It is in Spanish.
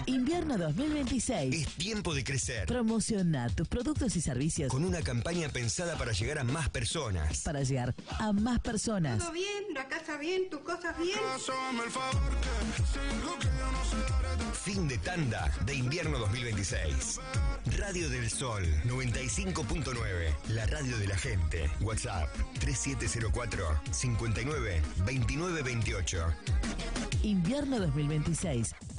Invierno 2026. Es tiempo de crecer. Promociona tus productos y servicios Con una campaña pensada para llegar a más personas. para llegar a más personas. Todo bien, la casa bien, tus cosas bien. Fin de tanda de invierno 2026. Radio del Sol 95.9. La radio de la gente. WhatsApp 3704 59 29 28. Invierno 2026.